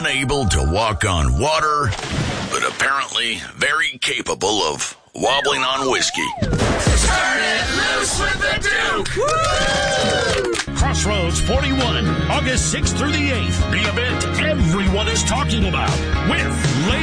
unable to walk on water, but apparently very capable of wobbling on whiskey. Turn it loose with the Duke! Woo! Crossroads 41, August 6th through the 8th. The event everyone is talking about with